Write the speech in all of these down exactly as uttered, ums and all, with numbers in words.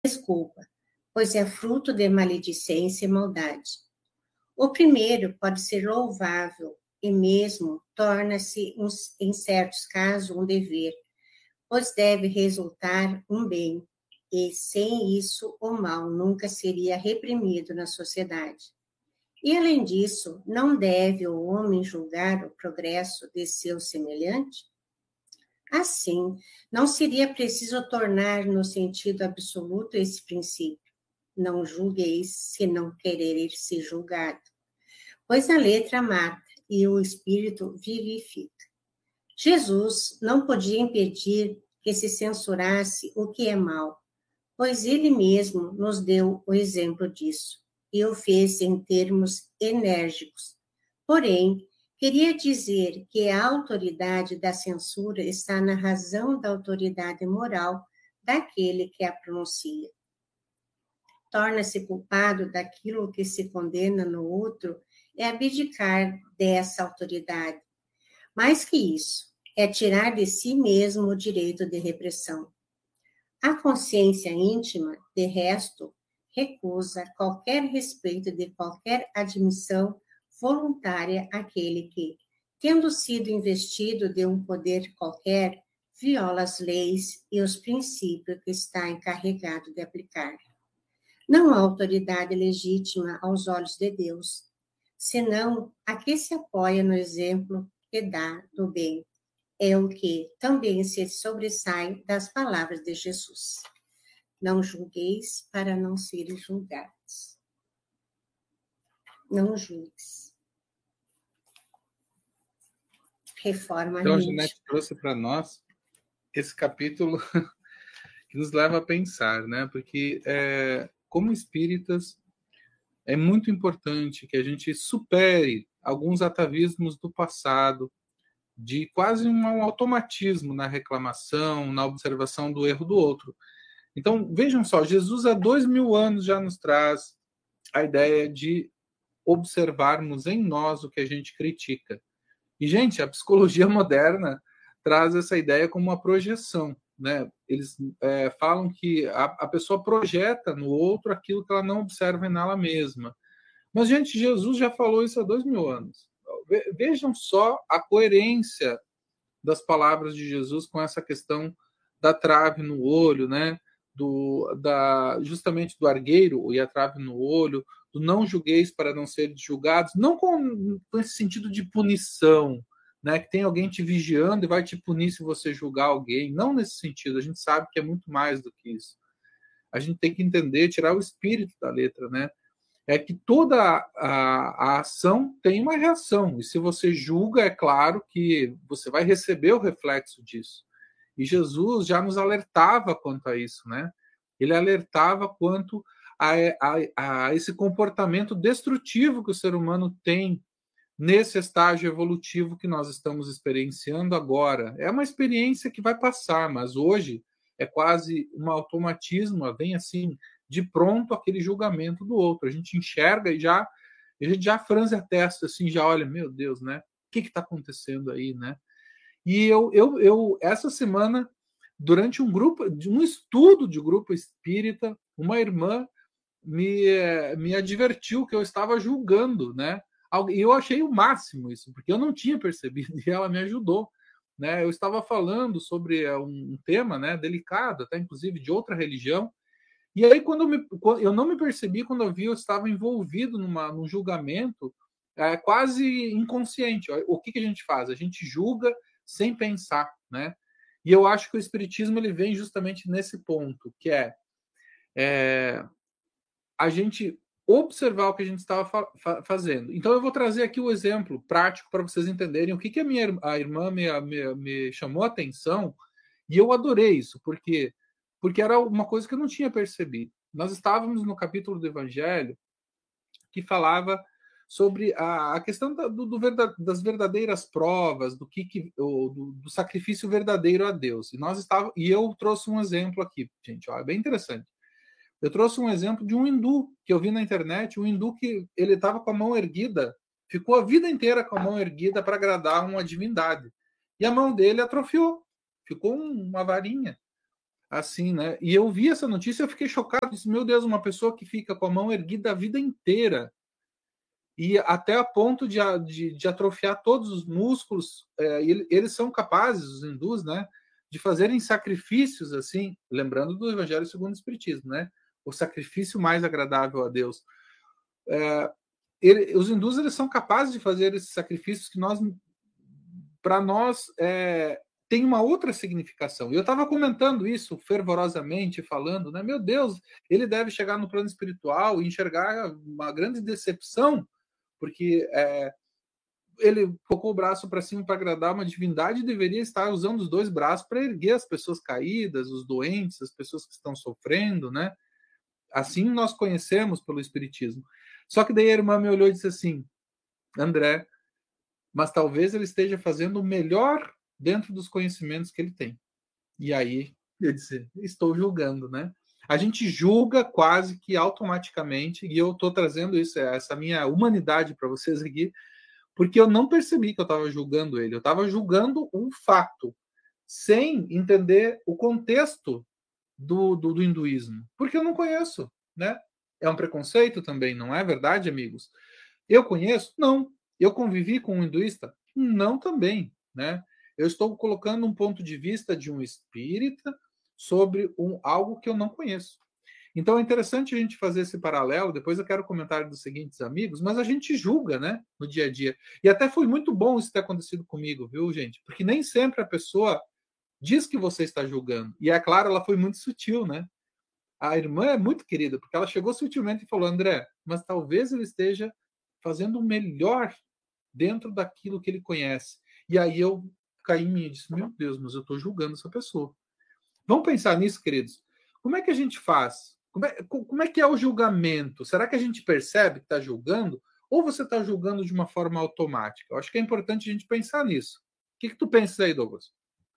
desculpa, pois é fruto de maledicência e maldade. O primeiro pode ser louvável e mesmo torna-se, em certos casos, um dever, pois deve resultar um bem, e sem isso o mal nunca seria reprimido na sociedade. E, além disso, não deve o homem julgar o progresso de seu semelhante? Assim, não seria preciso tornar no sentido absoluto esse princípio. Não julgueis se não querereis ser julgado, pois a letra mata e o espírito vivifica. Jesus não podia impedir que se censurasse o que é mal, pois ele mesmo nos deu o exemplo disso, e o fez em termos enérgicos. Porém, queria dizer que a autoridade da censura está na razão da autoridade moral daquele que a pronuncia. Torna-se culpado daquilo que se condena no outro é abdicar dessa autoridade. Mais que isso, é tirar de si mesmo o direito de repressão. A consciência íntima, de resto, recusa qualquer respeito de qualquer admissão voluntária àquele que, tendo sido investido de um poder qualquer, viola as leis e os princípios que está encarregado de aplicar. Não há autoridade legítima aos olhos de Deus, senão a que se apoia no exemplo que dá do bem. É o que também se sobressai das palavras de Jesus. Não julgueis para não serem julgados. Não julgues. Reforma Então, a íntima. Janete trouxe para nós esse capítulo que nos leva a pensar, né? Porque, é, como espíritas, é muito importante que a gente supere alguns atavismos do passado, de quase um automatismo na reclamação, na observação do erro do outro. Então, vejam só, Jesus há dois mil anos já nos traz a ideia de observarmos em nós o que a gente critica. E, gente, a psicologia moderna traz essa ideia como uma projeção, né? Eles é, falam que a, a pessoa projeta no outro aquilo que ela não observa nela mesma. Mas, gente, Jesus já falou isso há dois mil anos. Vejam só a coerência das palavras de Jesus com essa questão da trave no olho, né? Do, da, justamente do argueiro e a trave no olho, do não julgueis para não serem julgados, não com, com esse sentido de punição, né? Que tem alguém te vigiando e vai te punir se você julgar alguém, não nesse sentido, a gente sabe que é muito mais do que isso. A gente tem que entender, tirar o espírito da letra, né? É que toda a, a, a ação tem uma reação, e se você julga, é claro que você vai receber o reflexo disso. E Jesus já nos alertava quanto a isso, né? Ele alertava quanto a, a, a esse comportamento destrutivo que o ser humano tem nesse estágio evolutivo que nós estamos experienciando agora. É uma experiência que vai passar, mas hoje é quase um automatismo, vem assim, de pronto aquele julgamento do outro. A gente enxerga e já, a gente já franze a testa, assim, já olha, meu Deus, né? O que está acontecendo aí, né? E eu, eu, eu, essa semana, durante um grupo, um estudo de grupo espírita, uma irmã me, me advertiu que eu estava julgando, né? E eu achei o máximo isso, porque eu não tinha percebido, e ela me ajudou. Né? Eu estava falando sobre um tema, né, delicado, até inclusive de outra religião, e aí quando eu, me, eu não me percebi, quando eu vi, eu estava envolvido numa, num julgamento é, quase inconsciente. O que, que a gente faz? A gente julga sem pensar, né? E eu acho que o Espiritismo ele vem justamente nesse ponto, que é, é a gente observar o que a gente estava fa fa fazendo. Então, eu vou trazer aqui o exemplo prático para vocês entenderem o que, que a minha a irmã me, me, me chamou a atenção, e eu adorei isso, porque, porque era uma coisa que eu não tinha percebido. Nós estávamos no capítulo do Evangelho que falava sobre a, a questão da, do, do verdade, das verdadeiras provas, do, que, que do, do sacrifício verdadeiro a Deus. E, nós estava, e eu trouxe um exemplo aqui, gente, ó, é bem interessante. Eu trouxe um exemplo de um hindu que eu vi na internet, um hindu que ele estava com a mão erguida, ficou a vida inteira com a mão erguida para agradar uma divindade. E a mão dele atrofiou, ficou uma varinha. assim, né? E eu vi essa notícia, eu fiquei chocado, disse, meu Deus, uma pessoa que fica com a mão erguida a vida inteira, e até a ponto de, de, de atrofiar todos os músculos, é, eles são capazes, os hindus, né, de fazerem sacrifícios, assim, lembrando do Evangelho segundo o Espiritismo, né, o sacrifício mais agradável a Deus. É, ele, os hindus, eles são capazes de fazer esses sacrifícios que nós, para nós, é, tem uma outra significação. E eu estava comentando isso fervorosamente, falando, né, meu Deus, ele deve chegar no plano espiritual e enxergar uma grande decepção, porque é, ele colocou o braço para cima para agradar uma divindade e deveria estar usando os dois braços para erguer as pessoas caídas, os doentes, as pessoas que estão sofrendo, né? Assim nós conhecemos pelo Espiritismo. Só que daí a irmã me olhou e disse assim, André, mas talvez ele esteja fazendo o melhor dentro dos conhecimentos que ele tem. E aí eu disse, estou julgando, né? A gente julga quase que automaticamente, e eu estou trazendo isso, essa minha humanidade para vocês aqui, porque eu não percebi que eu estava julgando ele, eu estava julgando um fato, sem entender o contexto do, do, do hinduísmo, porque eu não conheço, né? É um preconceito também, não é verdade, amigos? Eu conheço? Não. Eu convivi com um hinduísta? Não também, né? Eu estou colocando um ponto de vista de um espírita sobre um, algo que eu não conheço. Então é interessante a gente fazer esse paralelo, depois eu quero comentário dos seguintes amigos, mas a gente julga, né, no dia a dia. E até foi muito bom isso ter acontecido comigo, viu, gente? Porque nem sempre a pessoa diz que você está julgando. E é claro, ela foi muito sutil, né? A irmã é muito querida, porque ela chegou sutilmente e falou, André, mas talvez ele esteja fazendo o melhor dentro daquilo que ele conhece. E aí eu caí em mim e disse, meu Deus, mas eu estou julgando essa pessoa. Vamos pensar nisso, queridos. Como é que a gente faz? Como é, como é que é o julgamento? Será que a gente percebe que está julgando? Ou você está julgando de uma forma automática? Eu acho que é importante a gente pensar nisso. O que, que tu pensa aí, Douglas?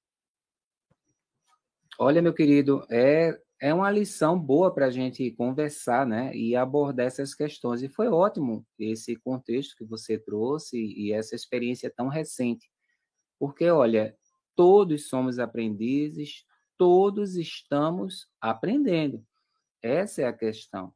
Olha, meu querido, é, é uma lição boa para a gente conversar, né? E abordar essas questões. E foi ótimo esse contexto que você trouxe e essa experiência tão recente. Porque, olha, todos somos aprendizes, todos estamos aprendendo. Essa é a questão.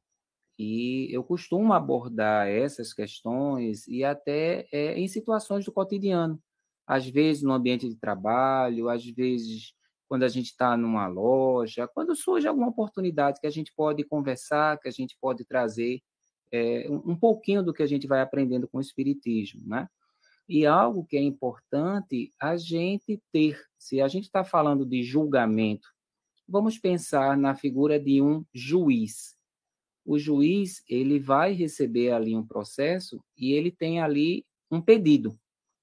E eu costumo abordar essas questões e até é, em situações do cotidiano. Às vezes no ambiente de trabalho, às vezes quando a gente está numa loja, quando surge alguma oportunidade que a gente pode conversar, que a gente pode trazer é, um, um pouquinho do que a gente vai aprendendo com o Espiritismo, né? E algo que é importante a gente ter, se a gente está falando de julgamento, vamos pensar na figura de um juiz. O juiz, ele vai receber ali um processo e ele tem ali um pedido.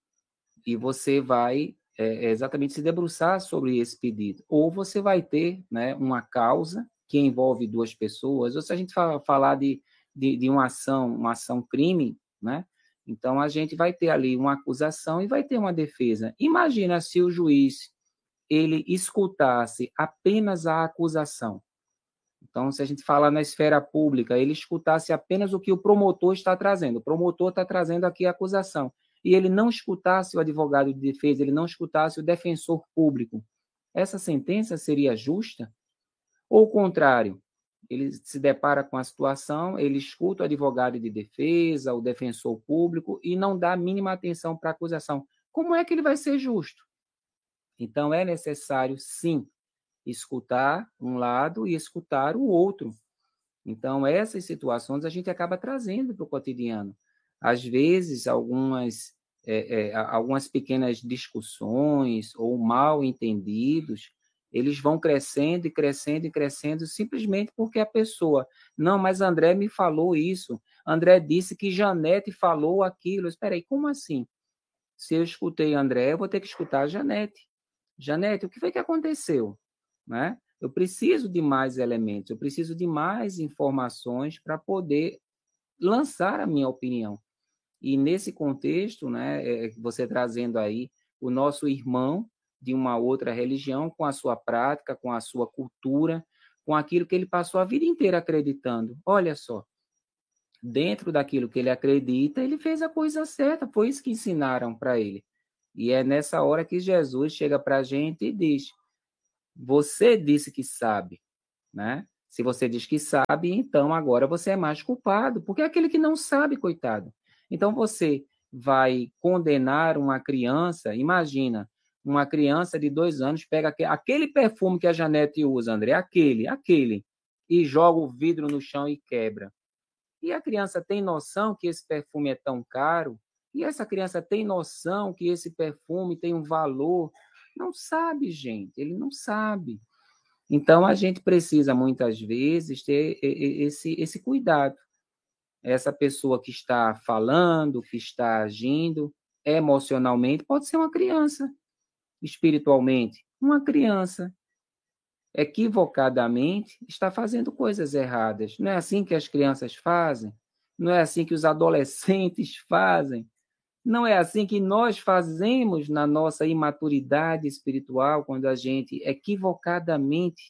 E você vai é, exatamente se debruçar sobre esse pedido. Ou você vai ter, né, uma causa que envolve duas pessoas, ou se a gente falar de, de, de uma ação, uma ação crime, né? Então, a gente vai ter ali uma acusação e vai ter uma defesa. Imagina se o juiz ele escutasse apenas a acusação. Então, se a gente falar na esfera pública, ele escutasse apenas o que o promotor está trazendo. O promotor está trazendo aqui a acusação. E ele não escutasse o advogado de defesa, ele não escutasse o defensor público. Essa sentença seria justa? Ou o contrário? Ele se depara com a situação, ele escuta o advogado de defesa, o defensor público, e não dá a mínima atenção para a acusação. Como é que ele vai ser justo? Então, é necessário, sim, escutar um lado e escutar o outro. Então, essas situações a gente acaba trazendo para o cotidiano. Às vezes, algumas, é, é, algumas pequenas discussões ou mal entendidos, eles vão crescendo e crescendo e crescendo simplesmente porque a pessoa, não, mas André me falou isso, André disse que Janete falou aquilo. Espera aí, como assim? Se eu escutei André, eu vou ter que escutar a Janete. Janete, o que foi que aconteceu? Né? Eu preciso de mais elementos, eu preciso de mais informações para poder lançar a minha opinião. E nesse contexto, né, você trazendo aí o nosso irmão de uma outra religião, com a sua prática, com a sua cultura, com aquilo que ele passou a vida inteira acreditando. Olha só, dentro daquilo que ele acredita, ele fez a coisa certa, foi isso que ensinaram para ele. E é nessa hora que Jesus chega para a gente e diz, Você disse que sabe, né? Se você diz que sabe, então agora você é mais culpado, porque é aquele que não sabe, coitado. Então você vai condenar uma criança, imagina, uma criança de dois anos pega aquele perfume que a Janete usa, André, aquele, aquele, e joga o vidro no chão e quebra. E a criança tem noção que esse perfume é tão caro? E essa criança tem noção que esse perfume tem um valor? Não sabe, gente, ele não sabe. Então, a gente precisa, muitas vezes, ter esse, esse cuidado. Essa pessoa que está falando, que está agindo emocionalmente, pode ser uma criança. Espiritualmente, uma criança. Equivocadamente, está fazendo coisas erradas. Não é assim que as crianças fazem? Não é assim que os adolescentes fazem? Não é assim que nós fazemos na nossa imaturidade espiritual, quando a gente, equivocadamente,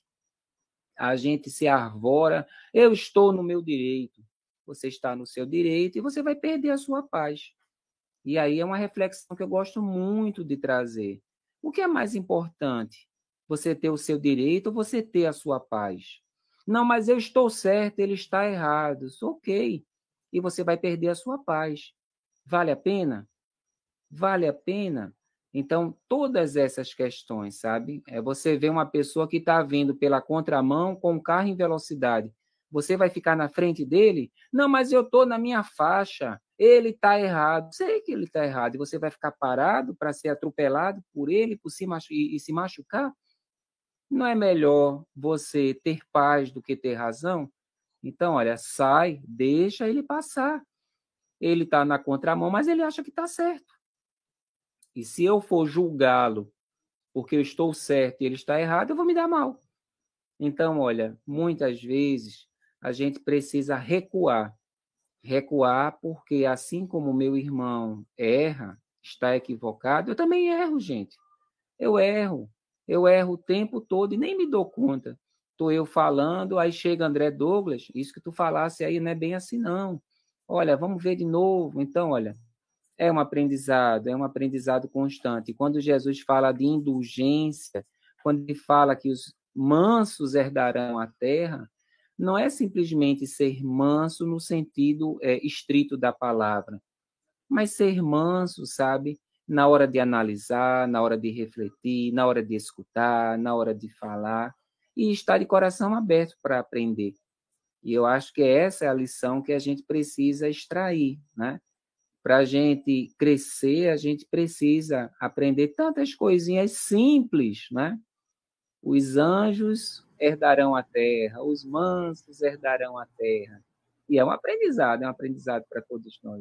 a gente se arvora, eu estou no meu direito, você está no seu direito e você vai perder a sua paz. E aí é uma reflexão que eu gosto muito de trazer. O que é mais importante? Você ter o seu direito ou você ter a sua paz? Não, mas eu estou certo, ele está errado. Ok. E você vai perder a sua paz. Vale a pena? Vale a pena? Então, todas essas questões, sabe? É você vê uma pessoa que está vindo pela contramão com um carro em velocidade. Você vai ficar na frente dele? Não, mas eu estou na minha faixa. Ele está errado. Sei que ele está errado. E você vai ficar parado para ser atropelado por ele por se machu- e, e se machucar? Não é melhor você ter paz do que ter razão? Então, olha, sai, deixa ele passar. Ele está na contramão, mas ele acha que está certo. E se eu for julgá-lo porque eu estou certo e ele está errado, eu vou me dar mal. Então, olha, muitas vezes a gente precisa recuar. Recuar porque, assim como meu irmão erra, está equivocado, eu também erro, gente. Eu erro. Eu erro o tempo todo e nem me dou conta. Estou eu falando, aí chega André Douglas, isso que tu falasse aí não é bem assim, não. Olha, vamos ver de novo. Então, olha, é um aprendizado, é um aprendizado constante. Quando Jesus fala de indulgência, quando ele fala que os mansos herdarão a terra, não é simplesmente ser manso no sentido é, estrito da palavra, mas ser manso, sabe? Na hora de analisar, na hora de refletir, na hora de escutar, na hora de falar, e estar de coração aberto para aprender. E eu acho que essa é a lição que a gente precisa extrair, né? Para a gente crescer, a gente precisa aprender tantas coisinhas simples, né? Os anjos herdarão a terra, os mansos herdarão a terra. E é um aprendizado, é um aprendizado para todos nós.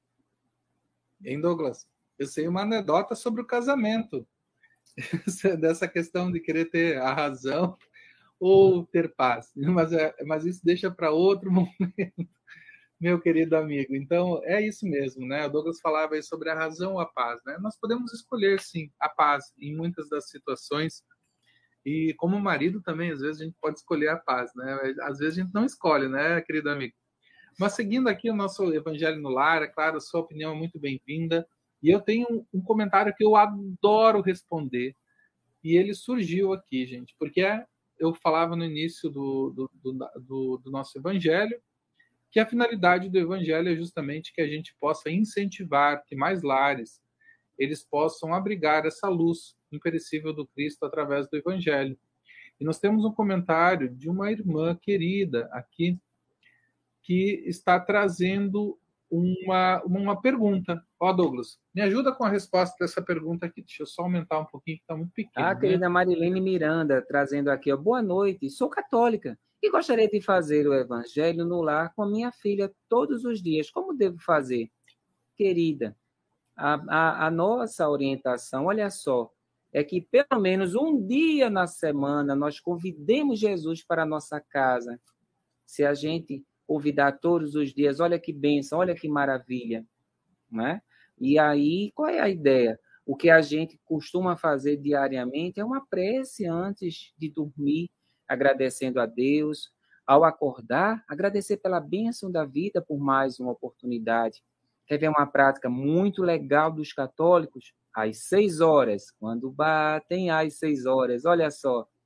Hein, Douglas? Eu sei uma anedota sobre o casamento. Dessa questão de querer ter a razão ou ter paz. Mas, é, mas isso deixa para outro momento, meu querido amigo. Então, é isso mesmo, né? O Douglas falava aí sobre a razão ou a paz, né? Nós podemos escolher, sim, a paz em muitas das situações. E como marido também, às vezes a gente pode escolher a paz, né? Às vezes a gente não escolhe, né, querido amigo? Mas seguindo aqui o nosso Evangelho no Lar, é claro, a sua opinião é muito bem-vinda. E eu tenho um, um comentário que eu adoro responder. E ele surgiu aqui, gente, porque é, eu falava no início do, do, do, do, do nosso Evangelho que a finalidade do Evangelho é justamente que a gente possa incentivar que mais lares eles possam abrigar essa luz imperecível do Cristo através do Evangelho. E nós temos um comentário de uma irmã querida aqui que está trazendo uma, uma pergunta. Ó, Douglas, me ajuda com a resposta dessa pergunta aqui. Deixa eu só aumentar um pouquinho, que está muito pequeno. A querida, né? Marilene Miranda, trazendo aqui, ó, boa noite, sou católica e gostaria de fazer o evangelho no lar com minha filha todos os dias. Como devo fazer? Querida, a, a, a nossa orientação, olha só, é que pelo menos um dia na semana nós convidemos Jesus para a nossa casa. Se a gente convidar todos os dias, olha que bênção, olha que maravilha, né? E aí, qual é a ideia? O que a gente costuma fazer diariamente é uma prece antes de dormir, agradecendo a Deus. Ao acordar, agradecer pela bênção da vida por mais uma oportunidade. Quer ver uma prática muito legal dos católicos? Às seis horas, quando batem às seis horas, olha só,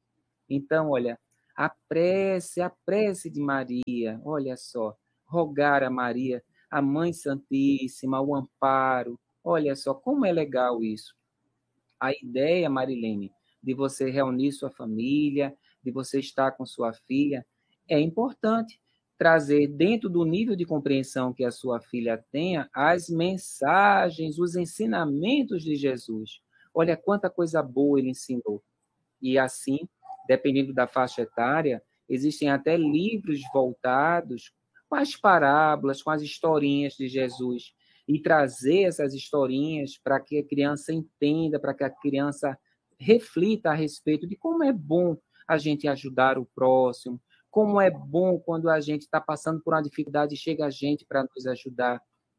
Então, olha, a prece, a prece de Maria, olha só, rogar a Maria, a Mãe Santíssima, o amparo, olha só como é legal isso. A ideia, Marilene, de você reunir sua família, de você estar com sua filha, é importante trazer dentro do nível de compreensão que a sua filha tenha as mensagens, os ensinamentos de Jesus. Olha quanta coisa boa ele ensinou. E assim, dependendo da faixa etária, existem até livros voltados com as parábolas, com as historinhas de Jesus, e trazer essas historinhas para que a criança entenda, para que a criança reflita a respeito de como é bom a gente ajudar o próximo, como é bom quando a gente está passando por uma dificuldade e chega a gente para nos ajudar.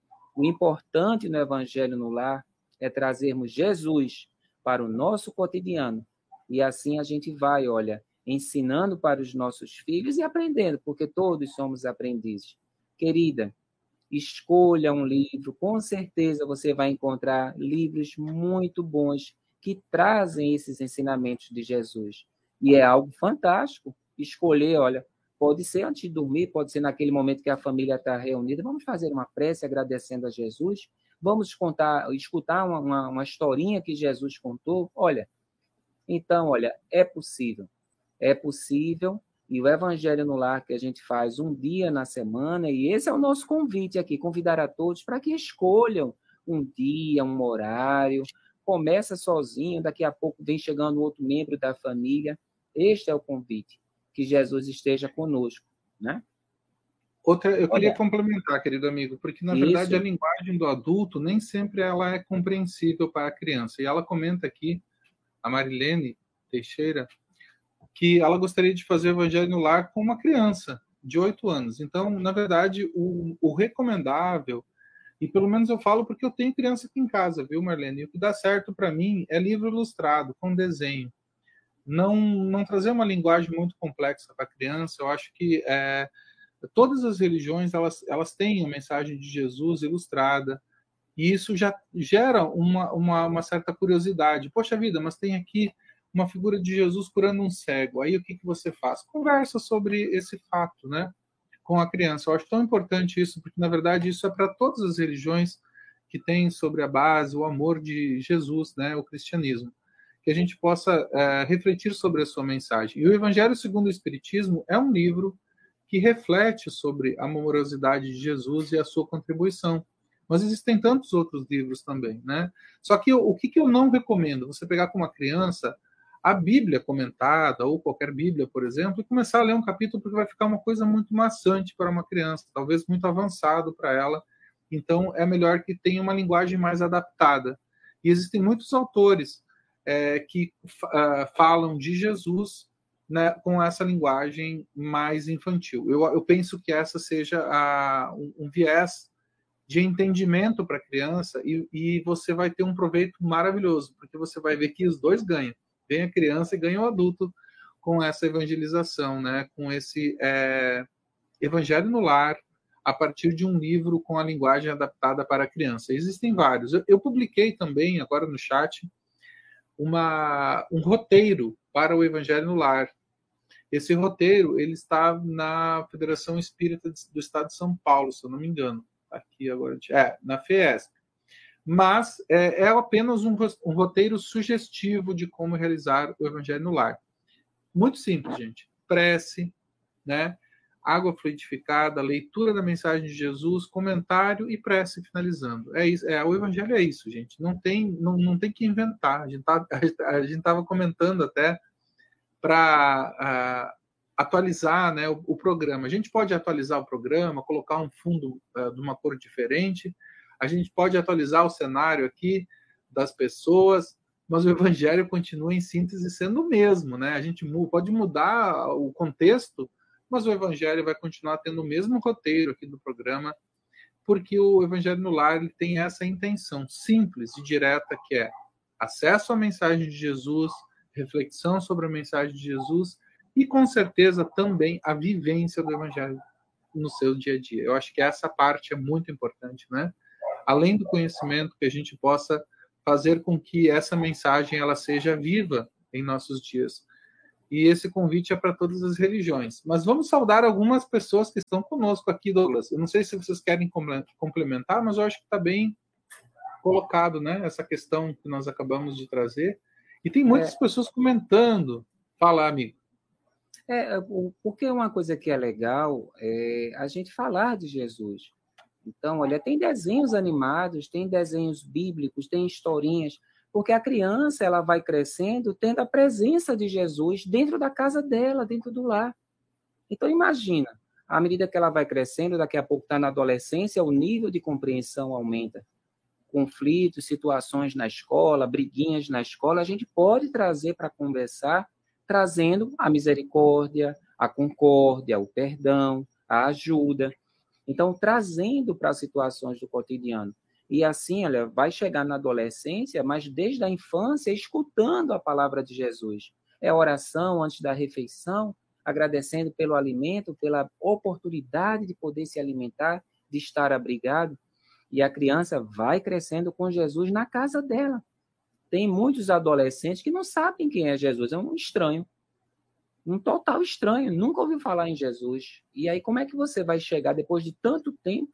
O importante no Evangelho no Lar é trazermos Jesus para o nosso cotidiano. E assim a gente vai, olha, ensinando para os nossos filhos e aprendendo, porque todos somos aprendizes. Querida, escolha um livro, com certeza você vai encontrar livros muito bons que trazem esses ensinamentos de Jesus. E é algo fantástico escolher, olha, pode ser antes de dormir, pode ser naquele momento que a família está reunida, vamos fazer uma prece agradecendo a Jesus, vamos contar, escutar uma, uma, uma historinha que Jesus contou, olha, então, olha, é possível, é possível. E o Evangelho no Lar que a gente faz um dia na semana, e esse é o nosso convite aqui, convidar a todos para que escolham um dia, um horário, começa sozinho, daqui a pouco vem chegando outro membro da família. Este é o convite, que Jesus esteja conosco, né? Outra, eu Olha, queria complementar, querido amigo, porque, na isso. verdade, a linguagem do adulto nem sempre ela é compreensível para a criança. E ela comenta aqui, a Marilene Teixeira, que ela gostaria de fazer o Evangelho no Lar com uma criança de oito anos. Então, na verdade, o, o recomendável, e pelo menos eu falo porque eu tenho criança aqui em casa, viu, Marlene? E o que dá certo para mim é livro ilustrado, com desenho. Não, não trazer uma linguagem muito complexa para a criança. Eu acho que é, todas as religiões elas, elas têm a mensagem de Jesus ilustrada, e isso já gera uma, uma, uma certa curiosidade. Poxa vida, mas tem aqui uma figura de Jesus curando um cego. Aí o que, que você faz? Conversa sobre esse fato, né, com a criança. Eu acho tão importante isso, porque, na verdade, isso é para todas as religiões que têm sobre a base o amor de Jesus, né, o cristianismo. Que a gente possa é, refletir sobre a sua mensagem. E o Evangelho segundo o Espiritismo é um livro que reflete sobre a amorosidade de Jesus e a sua contribuição. Mas existem tantos outros livros também, né? Só que o que, que eu não recomendo? Você pegar com uma criança a Bíblia comentada, ou qualquer Bíblia, por exemplo, e começar a ler um capítulo, porque vai ficar uma coisa muito maçante para uma criança, talvez muito avançado para ela. Então, é melhor que tenha uma linguagem mais adaptada. E existem muitos autores é, que uh, falam de Jesus, né, com essa linguagem mais infantil. Eu, eu penso que essa seja a, um, um viés de entendimento para a criança, e, e você vai ter um proveito maravilhoso, porque você vai ver que os dois ganham. Vem a criança e ganha o adulto com essa evangelização, né? Com esse é, Evangelho no Lar, a partir de um livro com a linguagem adaptada para a criança. Existem vários. Eu, eu publiquei também, agora no chat, uma, um roteiro para o Evangelho no Lar. Esse roteiro ele está na Federação Espírita do Estado de São Paulo, se eu não me engano. Aqui agora, é, na Fiesp. Mas é, é apenas um, um roteiro sugestivo de como realizar o Evangelho no Lar. Muito simples, gente. Prece, né? Água fluidificada, leitura da mensagem de Jesus, comentário e prece finalizando. É isso, é, o Evangelho é isso, gente. Não tem, não, não tem que inventar. A gente tá, a gente estava comentando até para uh, atualizar, né, o, o programa. A gente pode atualizar o programa, colocar um fundo uh, de uma cor diferente, a gente pode atualizar o cenário aqui das pessoas, mas o Evangelho continua em síntese sendo o mesmo, né? A gente pode mudar o contexto, mas o Evangelho vai continuar tendo o mesmo roteiro aqui do programa, porque o Evangelho no Lar ele tem essa intenção simples e direta, que é acesso à mensagem de Jesus, reflexão sobre a mensagem de Jesus e, com certeza, também a vivência do Evangelho no seu dia a dia. Eu acho que essa parte é muito importante, né? Além do conhecimento, que a gente possa fazer com que essa mensagem ela seja viva em nossos dias. E esse convite é para todas as religiões. Mas vamos saudar algumas pessoas que estão conosco aqui, Douglas. Eu não sei se vocês querem complementar, mas eu acho que está bem colocado, né? Essa questão que nós acabamos de trazer. E tem muitas é. pessoas comentando. Fala, amigo. É, porque uma coisa que é legal é a gente falar de Jesus. Então, olha, tem desenhos animados, tem desenhos bíblicos, tem historinhas, porque a criança ela vai crescendo tendo a presença de Jesus dentro da casa dela, dentro do lar. Então, imagina, à medida que ela vai crescendo, daqui a pouco está na adolescência, o nível de compreensão aumenta. Conflitos, situações na escola, briguinhas na escola, a gente pode trazer para conversar, trazendo a misericórdia, a concórdia, o perdão, a ajuda. Então, trazendo para situações do cotidiano. E assim, olha, vai chegar na adolescência, mas desde a infância, escutando a palavra de Jesus. É oração antes da refeição, agradecendo pelo alimento, pela oportunidade de poder se alimentar, de estar abrigado. E a criança vai crescendo com Jesus na casa dela. Tem muitos adolescentes que não sabem quem é Jesus, é um estranho. Um total estranho, nunca ouviu falar em Jesus. E aí, como é que você vai chegar depois de tanto tempo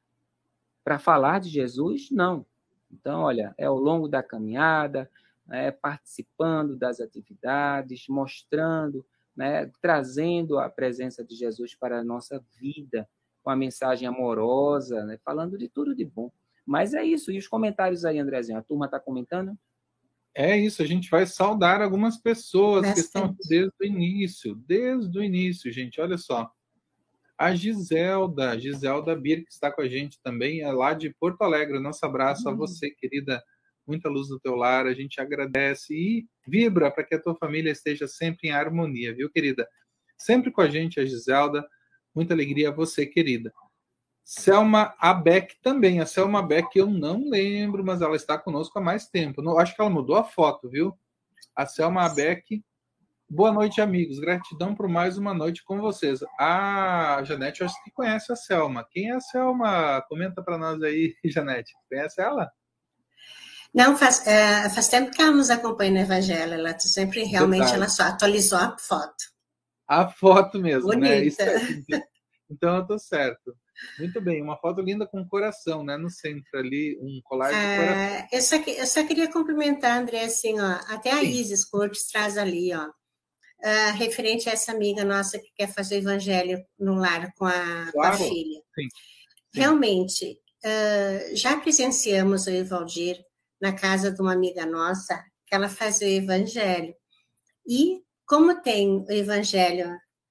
para falar de Jesus? Não. Então, olha, é ao longo da caminhada, é, participando das atividades, mostrando, né, trazendo a presença de Jesus para a nossa vida, com a mensagem amorosa, né, falando de tudo de bom. Mas é isso. E os comentários aí, Andrezinho? A turma está comentando? É isso, a gente vai saudar algumas pessoas Bastante. que estão aqui desde o início. Desde o início, gente, olha só. A Giselda, Giselda Bir, que está com a gente também, é lá de Porto Alegre. Nosso abraço uhum. a você, querida. Muita luz no teu lar, a gente agradece e vibra para que a tua família esteja sempre em harmonia, viu, querida? Sempre com a gente, a Giselda. Muita alegria a você, querida. Selma Abeck também. A Selma Abeck eu não lembro, mas ela está conosco há mais tempo. Não, acho que ela mudou a foto, viu? A Selma Abeck. Boa noite, amigos. Gratidão por mais uma noite com vocês. Ah, a Janete, eu acho que conhece a Selma. Quem é a Selma? Comenta para nós aí, Janete. Conhece ela? Não, faz, é, faz tempo que ela nos acompanha no Evangelho. Ela sempre, realmente, Verdade. ela só atualizou a foto. A foto mesmo, Bonita. né? Isso é, então eu tô certo. Muito bem, uma foto linda com coração, né? No centro ali, um colar de ah, coração. Eu só, eu só queria cumprimentar, André, assim, ó, até a Sim. Isis Cortes traz ali, ó, uh, referente a essa amiga nossa que quer fazer o evangelho no lar com a, claro. com a filha. Sim. Sim. Realmente, uh, já presenciamos o Evaldir na casa de uma amiga nossa, que ela fazia o evangelho. E como tem o evangelho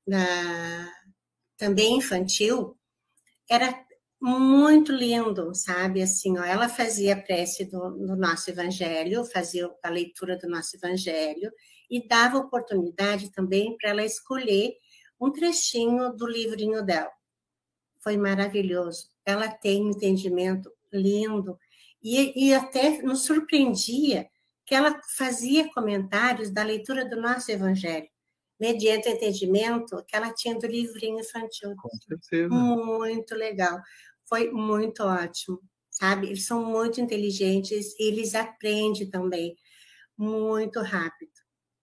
na, também infantil, era muito lindo, sabe? Assim, ó, ela fazia a prece do, do nosso evangelho, fazia a leitura do nosso evangelho e dava oportunidade também para ela escolher um trechinho do livrinho dela. Foi maravilhoso. Ela tem um entendimento lindo e, e até nos surpreendia que ela fazia comentários da leitura do nosso evangelho, mediante o entendimento que ela tinha do livrinho infantil. Com certeza. Muito legal. Foi muito ótimo, sabe? Eles são muito inteligentes e eles aprendem também muito rápido.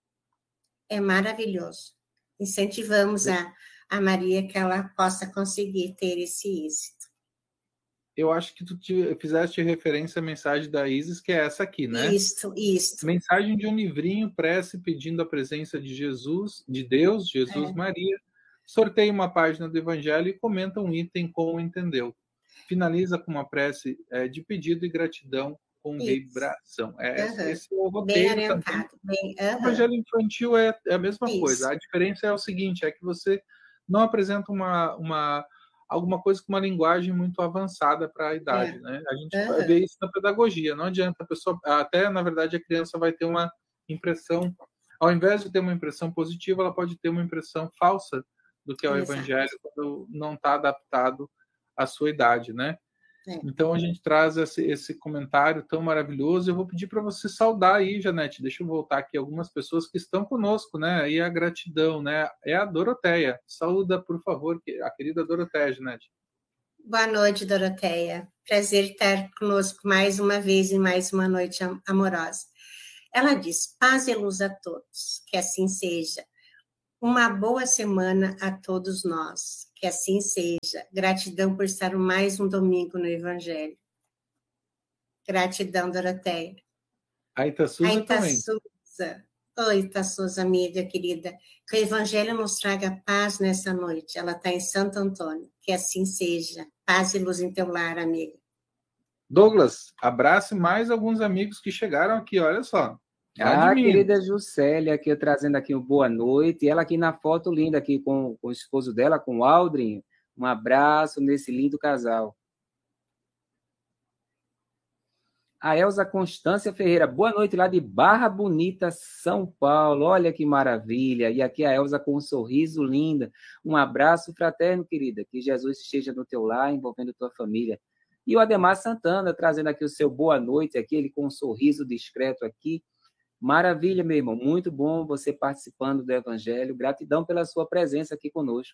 É maravilhoso. Incentivamos a, a Maria que ela possa conseguir ter esse êxito. Eu acho que tu te, fizeste referência à mensagem da Isis, que é essa aqui, né? Isso, isso. Mensagem de um livrinho, prece pedindo a presença de Jesus, de Deus, Jesus, é. Maria. Sorteia uma página do Evangelho e comenta um item como entendeu. Finaliza com uma prece é, de pedido e gratidão com Isso. vibração. É, uhum. Esse é o roteiro. Bem orientado. Bem, uhum. O Evangelho infantil é, é a mesma Isso. coisa. A diferença é o seguinte, é que você não apresenta uma... uma alguma coisa com uma linguagem muito avançada para a idade, é. né? A gente uhum. vai ver isso na pedagogia. Não adianta a pessoa... Até, na verdade, a criança vai ter uma impressão... Ao invés de ter uma impressão positiva, ela pode ter uma impressão falsa do que é o Exato. Evangelho quando não está adaptado à sua idade, né? É. Então, a gente traz esse, esse comentário tão maravilhoso. Eu vou pedir para você saudar aí, Janete. Deixa eu voltar aqui algumas pessoas que estão conosco, né? E a gratidão, né? É a Doroteia. Saúda, por favor, a querida Doroteia, Janete. Boa noite, Doroteia. Prazer estar conosco mais uma vez em mais uma noite amorosa. Ela diz, paz e luz a todos, que assim seja. Uma boa semana a todos nós. Que assim seja. Gratidão por estar mais um domingo no Evangelho. Gratidão, Doroteia. A Itasuza, a Itasuza também. Oi, Itasuza, amiga querida. Que o Evangelho nos traga paz nessa noite. Ela está em Santo Antônio. Que assim seja. Paz e luz em teu lar, amiga. Douglas, abrace mais alguns amigos que chegaram aqui, olha só. Ah, querida Juscelia, aqui eu trazendo aqui um boa noite. Ela aqui na foto linda aqui com, com o esposo dela, com o Aldrin. Um abraço nesse lindo casal. A Elza Constância Ferreira, boa noite lá de Barra Bonita, São Paulo. Olha que maravilha. E aqui a Elza com um sorriso linda. Um abraço fraterno, querida. Que Jesus esteja no teu lar, envolvendo tua família. E o Ademar Santana, trazendo aqui o seu boa noite, aqui ele com um sorriso discreto aqui. Maravilha, meu irmão. Muito bom você participando do Evangelho. Gratidão pela sua presença aqui conosco.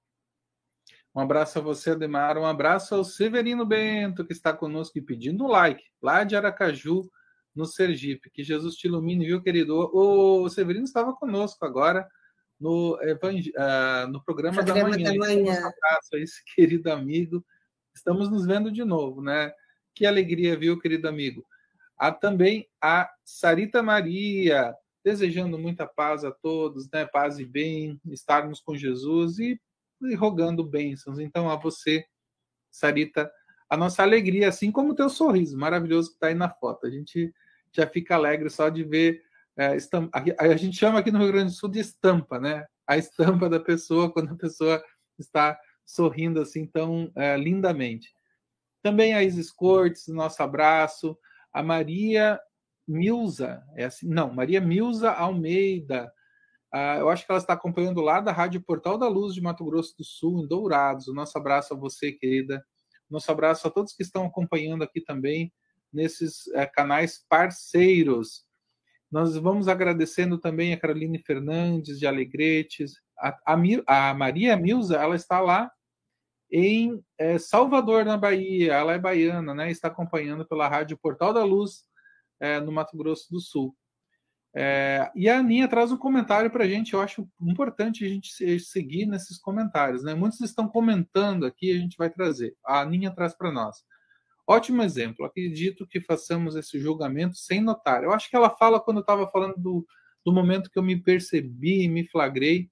Um abraço a você, Ademar. Um abraço ao Severino Bento, que está conosco e pedindo like, lá de Aracaju, no Sergipe. Que Jesus te ilumine, viu, querido? O Severino estava conosco agora no, evang... uh, no programa, programa da manhã. Da manhã. Um abraço a esse querido amigo. Estamos nos vendo de novo, né? Que alegria, viu, querido amigo? Há também a Sarita Maria, desejando muita paz a todos, né? Paz e bem, estarmos com Jesus e e rogando bênçãos. Então, a você, Sarita, a nossa alegria, assim como o teu sorriso maravilhoso que está aí na foto. A gente já fica alegre só de ver é, estampa. A gente chama aqui no Rio Grande do Sul de estampa, né? A estampa da pessoa, quando a pessoa está sorrindo assim tão é, lindamente. Também a Isis Cortes, nosso abraço. A Maria Milza, é assim? Não, Maria Milza Almeida. Uh, eu acho que ela está acompanhando lá da Rádio Portal da Luz de Mato Grosso do Sul, em Dourados. O nosso abraço a você, querida. Nosso abraço a todos que estão acompanhando aqui também nesses uh, canais parceiros. Nós vamos agradecendo também a Caroline Fernandes, de Alegretes. A, a, a Maria Milza, ela está lá em eh, Salvador, na Bahia. Ela é baiana, né? Está acompanhando pela Rádio Portal da Luz, eh, no Mato Grosso do Sul. É, e a Aninha traz um comentário para a gente. Eu acho importante a gente seguir nesses comentários, né? Muitos estão comentando aqui, a gente vai trazer. A Aninha traz para nós. Ótimo exemplo. Acredito que façamos esse julgamento sem notar. Eu acho que ela fala quando eu estava falando do, do momento que eu me percebi, me flagrei,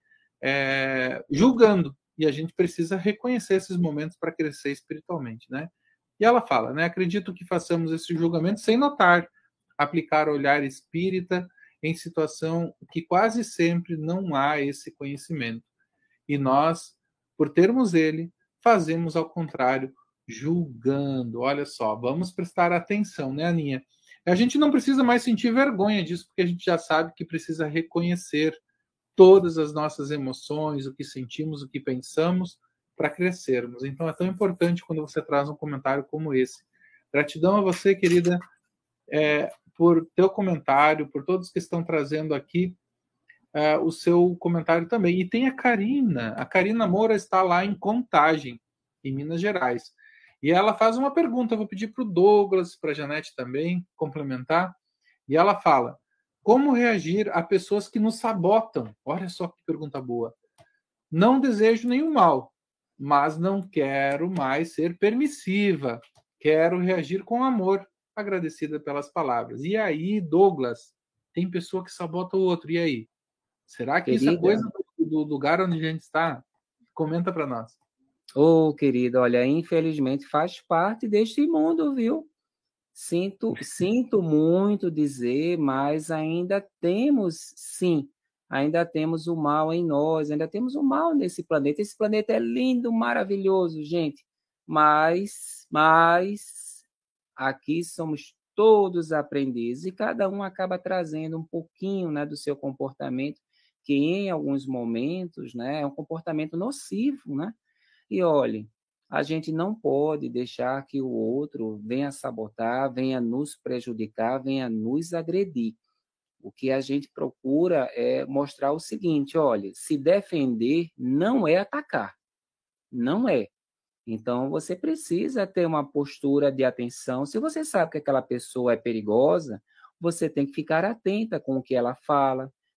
é, julgando. E a gente precisa reconhecer esses momentos para crescer espiritualmente, né? E ela fala, né? Acredito que façamos esse julgamento sem notar, aplicar o olhar espírita em situação que quase sempre não há esse conhecimento. E nós, por termos ele, fazemos ao contrário, julgando. Olha só, vamos prestar atenção, né, Aninha? A gente não precisa mais sentir vergonha disso, porque a gente já sabe que precisa reconhecer todas as nossas emoções, o que sentimos, o que pensamos, para crescermos. Então é tão importante quando você traz um comentário como esse. Gratidão a você, querida, é, por teu comentário, por todos que estão trazendo aqui uh, o seu comentário também. E tem a Karina. A Karina Moura está lá em Contagem, em Minas Gerais. E ela faz uma pergunta, eu vou pedir para o Douglas, para a Janete também complementar. E ela fala, como reagir a pessoas que nos sabotam? Olha só que pergunta boa. Não desejo nenhum mal, mas não quero mais ser permissiva. Quero reagir com amor. Agradecida pelas palavras. E aí, Douglas, tem pessoa que sabota o outro. E aí? Será que querida, isso é coisa do, do lugar onde a gente está? Comenta para nós. Ô, oh, querida, olha, infelizmente faz parte deste mundo, viu? Sinto, sinto muito dizer, mas ainda temos, sim, ainda temos o mal em nós, ainda temos o mal nesse planeta. Esse planeta é lindo, maravilhoso, gente. Mas, mas... aqui somos todos aprendizes e cada um acaba trazendo um pouquinho, né, do seu comportamento, que em alguns momentos, né, é um comportamento nocivo, né? E olhe, a gente não pode deixar que o outro venha sabotar, venha nos prejudicar, venha nos agredir. O que a gente procura é mostrar o seguinte, olha, se defender não é atacar, não é. Então, você precisa ter uma postura de atenção. Se você sabe que aquela pessoa é perigosa, você tem que ficar atenta com o que ela fala,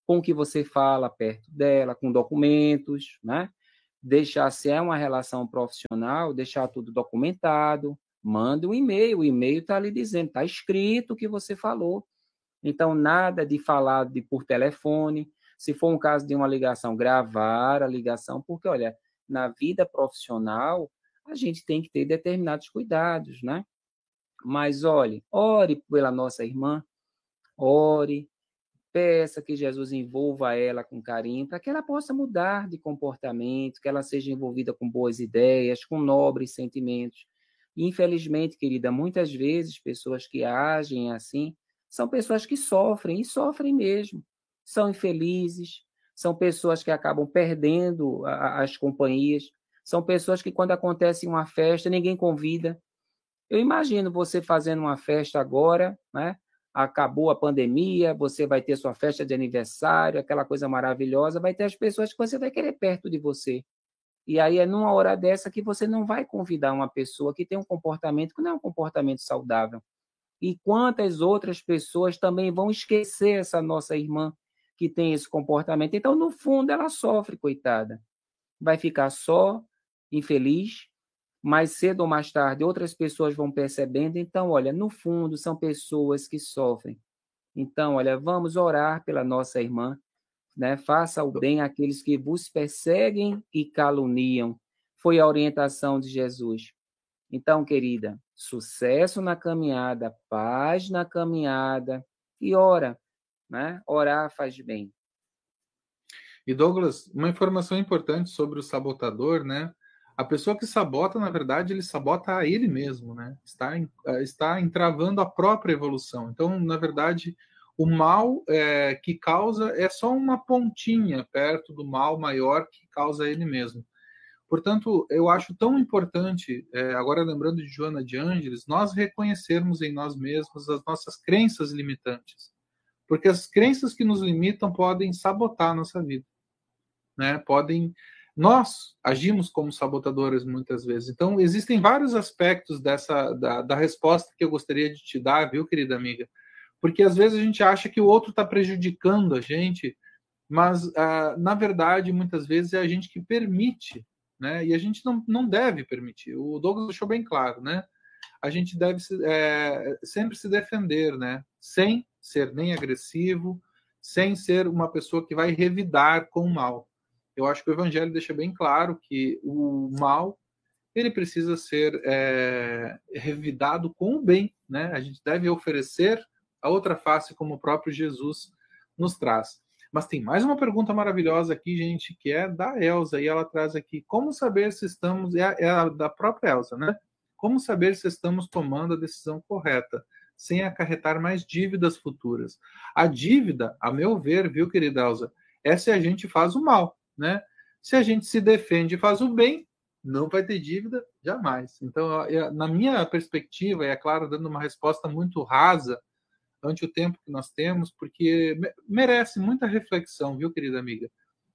com o que você fala perto dela, com documentos, né? Deixar, se é uma relação profissional, deixar tudo documentado, manda um e-mail, o e-mail está ali dizendo, está escrito o que você falou. Então, nada de falar de, por telefone. Se for um caso de uma ligação, gravar a ligação, porque, olha, na vida profissional, a gente tem que ter determinados cuidados, né? Mas, olhe, ore pela nossa irmã, ore, peça que Jesus envolva ela com carinho, para que ela possa mudar de comportamento, que ela seja envolvida com boas ideias, com nobres sentimentos. E, infelizmente, querida, muitas vezes pessoas que agem assim são pessoas que sofrem, e sofrem mesmo. São infelizes, são pessoas que acabam perdendo a, as companhias, são pessoas que, quando acontece uma festa, ninguém convida. Eu imagino você fazendo uma festa agora, né? Acabou a pandemia, você vai ter sua festa de aniversário, aquela coisa maravilhosa, vai ter as pessoas que você vai querer perto de você. E aí é numa hora dessa que você não vai convidar uma pessoa que tem um comportamento que não é um comportamento saudável. E quantas outras pessoas também vão esquecer essa nossa irmã que tem esse comportamento. Então, no fundo, ela sofre, coitada. Vai ficar só, infeliz, mais cedo ou mais tarde outras pessoas vão percebendo. Então, olha, no fundo, são pessoas que sofrem. Então, olha, vamos orar pela nossa irmã, né? Faça o bem àqueles que vos perseguem e caluniam. Foi a orientação de Jesus. Então, querida, sucesso na caminhada, paz na caminhada e ora, né? Orar faz bem. E Douglas, uma informação importante sobre o sabotador, né? A pessoa que sabota, na verdade, ele sabota a ele mesmo, né? Está, está entravando a própria evolução. Então, na verdade, o mal é, que causa é só uma pontinha perto do mal maior que causa ele mesmo. Portanto, eu acho tão importante, é, agora lembrando de Joana de Ângeles, nós reconhecermos em nós mesmos as nossas crenças limitantes. Porque as crenças que nos limitam podem sabotar a nossa vida, né? Podem... Nós agimos como sabotadores muitas vezes. Então, existem vários aspectos dessa da, da resposta que eu gostaria de te dar, viu, querida amiga? Porque às vezes a gente acha que o outro está prejudicando a gente, mas, ah, na verdade, muitas vezes é a gente que permite, né? E a gente não, não deve permitir. O Douglas deixou bem claro, né? A gente deve é, sempre se defender, né? Sem ser nem agressivo, sem ser uma pessoa que vai revidar com o mal. Eu acho que o Evangelho deixa bem claro que o mal ele precisa ser é, revidado com o bem, né? A gente deve oferecer a outra face, como o próprio Jesus nos traz. Mas tem mais uma pergunta maravilhosa aqui, gente, que é da Elza, e ela traz aqui, como saber se estamos, é a, é a da própria Elza, né? Como saber se estamos tomando a decisão correta, sem acarretar mais dívidas futuras? A dívida, a meu ver, viu, querida Elza, é se a gente faz o mal, né? Se a gente se defende e faz o bem, não vai ter dívida jamais. Então, na minha perspectiva, e é claro, dando uma resposta muito rasa ante o tempo que nós temos, porque merece muita reflexão, viu, querida amiga?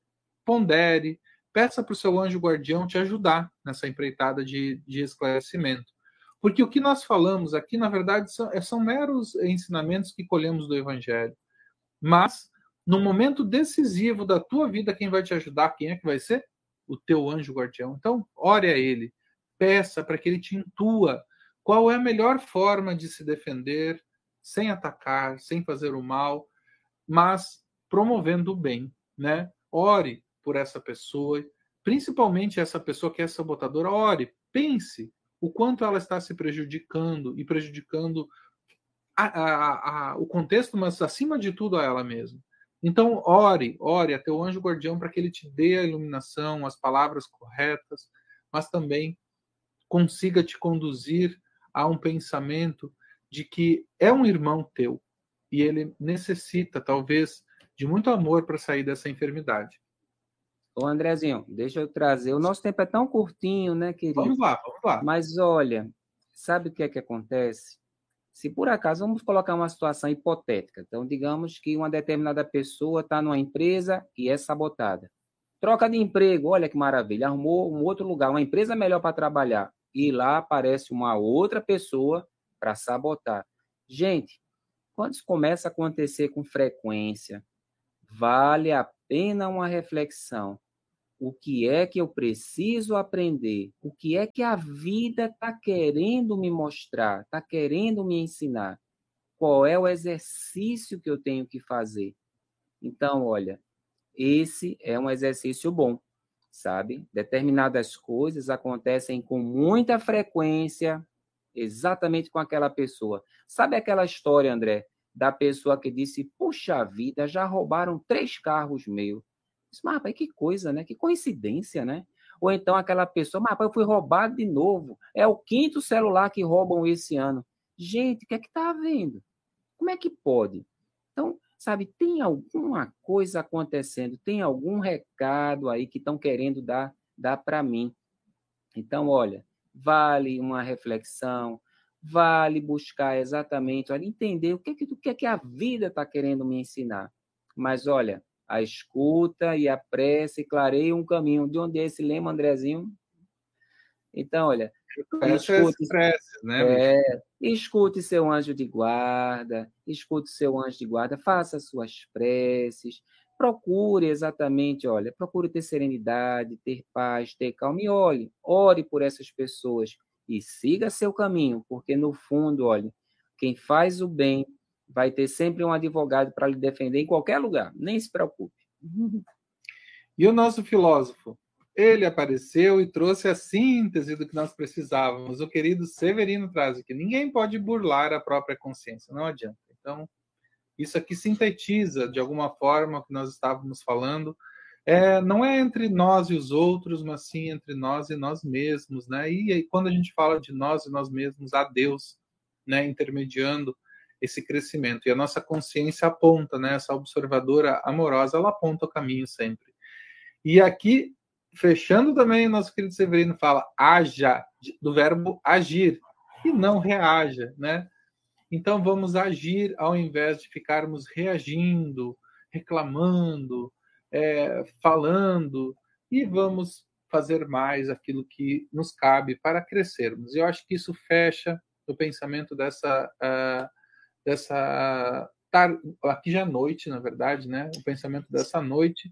Pondere, peça para o seu anjo guardião te ajudar nessa empreitada de, de esclarecimento. Porque o que nós falamos aqui, na verdade, são, são meros ensinamentos que colhemos do Evangelho. Mas, no momento decisivo da tua vida, quem vai te ajudar, quem é que vai ser? O teu anjo guardião. Então, ore a ele, peça para que ele te intua qual é a melhor forma de se defender, sem atacar, sem fazer o mal, mas promovendo o bem, né? Ore por essa pessoa, principalmente essa pessoa que é sabotadora, ore, pense o quanto ela está se prejudicando e prejudicando a, a, a, o contexto, mas acima de tudo a ela mesma. Então, ore, ore a teu anjo guardião para que ele te dê a iluminação, as palavras corretas, mas também consiga te conduzir a um pensamento de que é um irmão teu e ele necessita, talvez, de muito amor para sair dessa enfermidade. Ô, Andrezinho, deixa eu trazer. O nosso tempo é tão curtinho, né, querido? Vamos lá, vamos lá. Mas, olha, sabe o que é que acontece? Se por acaso, vamos colocar uma situação hipotética. Então, digamos que uma determinada pessoa está numa empresa e é sabotada. Troca de emprego, olha que maravilha, arrumou um outro lugar, uma empresa melhor para trabalhar. E lá aparece uma outra pessoa para sabotar. Gente, quando isso começa a acontecer com frequência, vale a pena uma reflexão. O que é que eu preciso aprender? O que é que a vida está querendo me mostrar? Está querendo me ensinar? Qual é o exercício que eu tenho que fazer? Então, olha, esse é um exercício bom, sabe? Determinadas coisas acontecem com muita frequência, exatamente com aquela pessoa. Sabe aquela história, André, da pessoa que disse, puxa vida, já roubaram três carros meus. Mas, rapaz, que coisa, né? Que coincidência, né? Ou então aquela pessoa, mas, rapaz, eu fui roubado de novo. É o quinto celular que roubam esse ano. Gente, o que é que está havendo? Como é que pode? Então, sabe, tem alguma coisa acontecendo, tem algum recado aí que estão querendo dar, dar para mim. Então, olha, vale uma reflexão, vale buscar exatamente, olha, entender o que, que, o que, é que a vida está querendo me ensinar. Mas, olha, a escuta e a prece clareiam um caminho. De onde é esse lema, Andrezinho? Então, olha, escute, preces, né? é, escute seu anjo de guarda, escute seu anjo de guarda, faça suas preces, procure exatamente, olha, procure ter serenidade, ter paz, ter calma e olhe, ore por essas pessoas e siga seu caminho, porque no fundo, olha, quem faz o bem vai ter sempre um advogado para lhe defender em qualquer lugar, nem se preocupe. E o nosso filósofo? Ele apareceu e trouxe a síntese do que nós precisávamos. O querido Severino traz aqui. Ninguém pode burlar a própria consciência, não adianta. Então, isso aqui sintetiza, de alguma forma, o que nós estávamos falando. É, não é entre nós e os outros, mas sim entre nós e nós mesmos, né? E aí, quando a gente fala de nós e nós mesmos, há Deus, né, intermediando esse crescimento. E a nossa consciência aponta, né? Essa observadora amorosa, ela aponta o caminho sempre. E aqui, fechando também, o nosso querido Severino fala, haja, do verbo agir, e não reaja, né? Então, vamos agir ao invés de ficarmos reagindo, reclamando, é, falando, e vamos fazer mais aquilo que nos cabe para crescermos. E eu acho que isso fecha o pensamento dessa... Uh, dessa tar... aqui já é noite, na verdade, né? O pensamento dessa noite.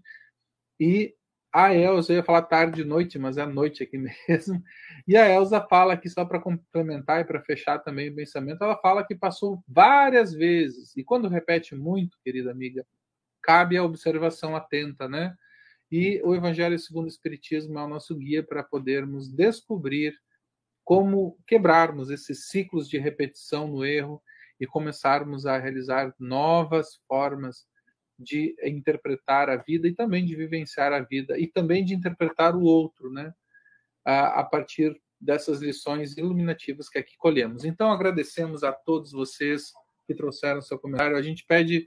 E a Elza, eu ia falar tarde e noite, mas é noite aqui mesmo. E a Elza fala aqui, só para complementar e para fechar também o pensamento, ela fala que passou várias vezes. E quando repete muito, querida amiga, cabe a observação atenta, né? E o Evangelho segundo o Espiritismo é o nosso guia para podermos descobrir como quebrarmos esses ciclos de repetição no erro e começarmos a realizar novas formas de interpretar a vida e também de vivenciar a vida e também de interpretar o outro, né? A, a partir dessas lições iluminativas que aqui colhemos. Então, agradecemos a todos vocês que trouxeram seu comentário. A gente pede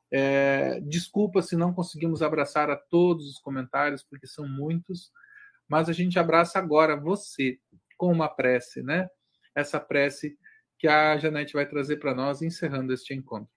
é, desculpa se não conseguimos abraçar a todos os comentários, porque são muitos, mas a gente abraça agora você com uma prece, né? Essa prece que a Janete vai trazer para nós, encerrando este encontro.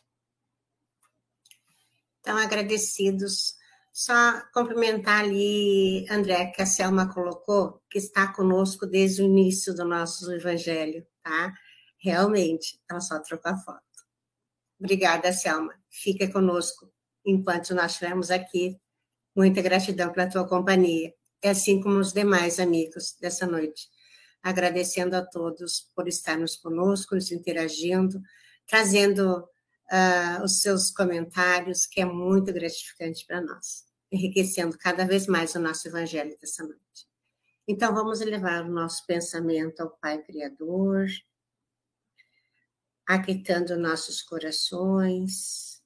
Então, agradecidos. Só cumprimentar ali, André, que a Selma colocou, que está conosco desde o início do nosso Evangelho, tá? Realmente, ela só trocou a foto. Obrigada, Selma. Fica conosco enquanto nós estivermos aqui. Muita gratidão pela tua companhia. E assim como os demais amigos dessa noite. Agradecendo a todos por estarmos conosco, nos interagindo, trazendo uh, os seus comentários, que é muito gratificante para nós, enriquecendo cada vez mais o nosso Evangelho dessa noite. Então, vamos elevar o nosso pensamento ao Pai Criador, aquietando nossos corações,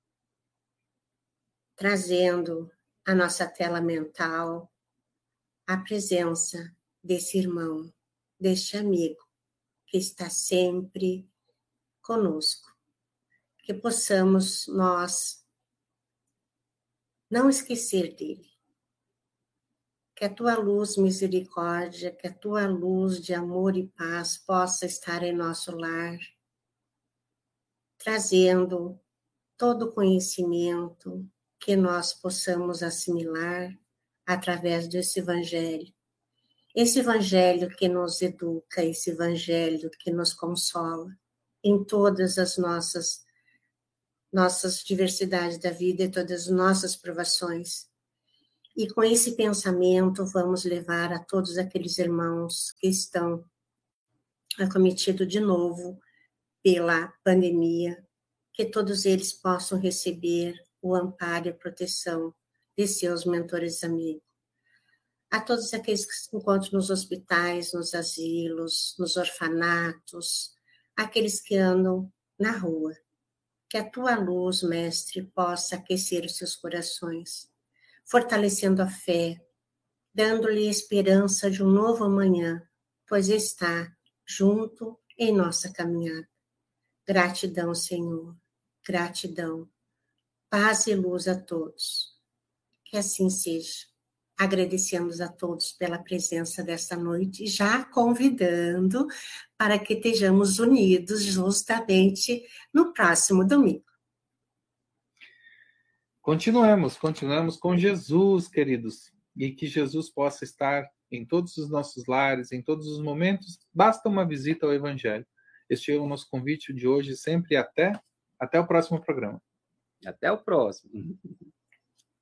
trazendo à nossa tela mental a presença desse irmão, deste amigo que está sempre conosco, que possamos nós não esquecer dele, que a tua luz, misericórdia, que a tua luz de amor e paz possa estar em nosso lar, trazendo todo o conhecimento que nós possamos assimilar através desse Evangelho. Esse Evangelho que nos educa, esse Evangelho que nos consola em todas as nossas nossas diversidades da vida e todas as nossas provações. E com esse pensamento, vamos levar a todos aqueles irmãos que estão acometidos de novo pela pandemia, que todos eles possam receber o amparo e a proteção de seus mentores amigos. A todos aqueles que se encontram nos hospitais, nos asilos, nos orfanatos, aqueles que andam na rua, que a tua luz, Mestre, possa aquecer os seus corações, fortalecendo a fé, dando-lhe esperança de um novo amanhã, pois está junto em nossa caminhada. Gratidão, Senhor, gratidão, paz e luz a todos. Que assim seja. Agradecemos a todos pela presença desta noite, já convidando para que estejamos unidos justamente no próximo domingo. Continuemos, continuemos com Jesus, queridos, e que Jesus possa estar em todos os nossos lares, em todos os momentos. Basta uma visita ao Evangelho. Este é o nosso convite de hoje, sempre até, até o próximo programa. Até o próximo.